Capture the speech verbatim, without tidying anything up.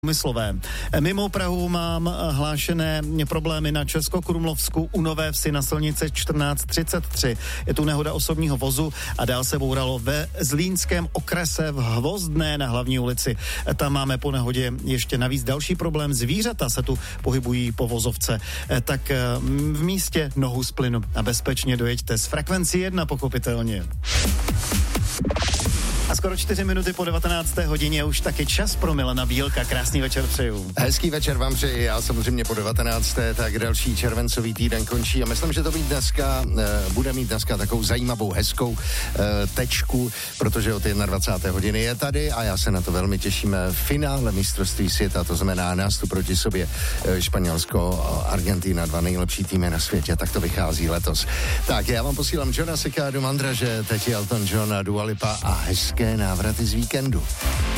Průmyslové. Mimo Prahu mám hlášené problémy na Českokrumlovsku u Nové Vsi na silnici čtrnáct třicet tři. Je tu nehoda osobního vozu a dál se bouralo ve Zlínském okrese v Hvozdné na hlavní ulici. Tam máme po nehodě ještě navíc další problém. Zvířata se tu pohybují po vozovce. Tak v místě nohu z plynu a bezpečně dojeďte s frekvencí jedna pochopitelně. A skoro čtyři minuty po devatenácté hodině už taky čas pro Milana Bílka. Krásný večer přeju. Hezký večer vám přeji, já samozřejmě po devatenácté tak další červencový týden končí a myslím, že to být dneska, bude mít dneska takovou zajímavou, hezkou tečku, protože od dvacáté první hodiny je tady a já se na to velmi těším. Finále mistrovství světa, to znamená nástup proti sobě Španělsko, Argentina, dva nejlepší týmy na světě, tak to vychází letos. Tak já vám posílám Johna Sekádu, Mandraže, teď je Elton John a Dua Lipa a hezké návraty z víkendu.